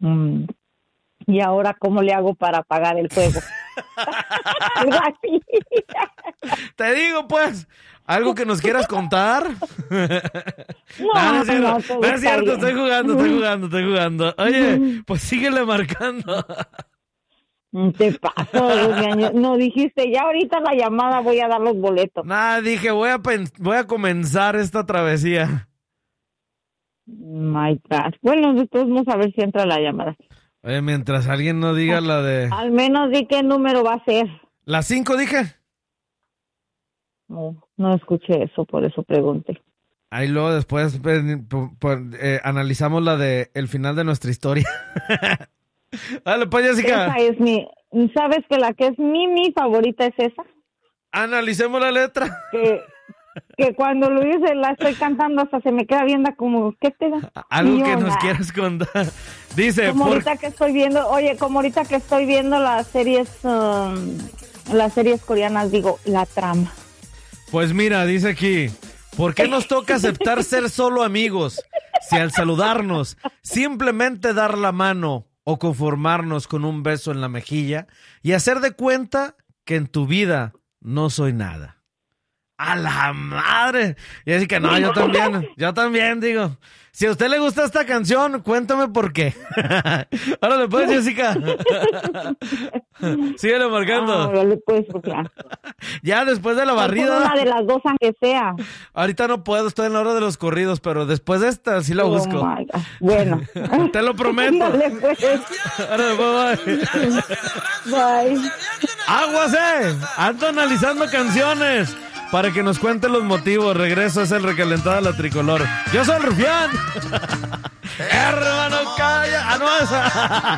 mm, ¿y ahora cómo le hago para apagar el fuego? Algo así. Te digo, pues, ¿algo que nos quieras contar? No, es cierto, todo no es está cierto, bien. estoy jugando. Oye, pues síguele marcando. Te paso, no dijiste, ya ahorita la llamada voy a dar los boletos. Nada, dije, voy a comenzar esta travesía. My God. Bueno, de todos modos a ver si entra la llamada. Oye, mientras alguien no diga la de... Al menos di qué número va a ser. ¿Las 5 dije? No escuché eso, por eso pregunté. Ahí luego después analizamos la de el final de nuestra historia. Dale, pues, Jessica. Esa es ¿sabes que la que es mi favorita es esa? Analicemos la letra. Que cuando lo dice, la estoy cantando, hasta se me queda viendo como, ¿qué te da? Algo que nos quieras contar. Dice, como ahorita que estoy viendo las series coreanas, digo, la trama. Pues mira, dice aquí, ¿por qué nos toca aceptar ser solo amigos? Si al saludarnos, simplemente dar la mano o conformarnos con un beso en la mejilla y hacer de cuenta que en tu vida no soy nada. ¡A la madre! Y así que no, yo también digo. Si a usted le gusta esta canción, cuéntame por qué. Órale pues, Jessica. Síguele marcando. Órale pues, ya. Ya después de la barrida. Una de las dos, aunque sea. Ahorita no puedo, estoy en la hora de los corridos, pero después de esta sí la busco. Bueno. Te lo prometo. Dale pues. Órale, bye. Bye. ¡Aguas, ando analizando canciones para que nos cuenten los motivos. Regreso, es el recalentado de la tricolor. Yo soy el Rufián. Hermano, calla. Ah, no, esa.